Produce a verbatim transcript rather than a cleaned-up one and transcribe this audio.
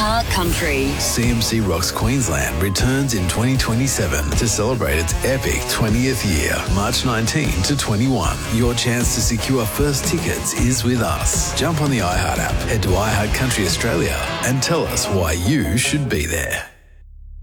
iHeart Country. C M C Rocks Queensland returns in twenty twenty-seven to celebrate its epic twentieth year, March nineteenth to twenty-first. Your chance to secure first tickets is with us. Jump on the iHeart app, head to iHeart Country Australia and tell us why you should be there.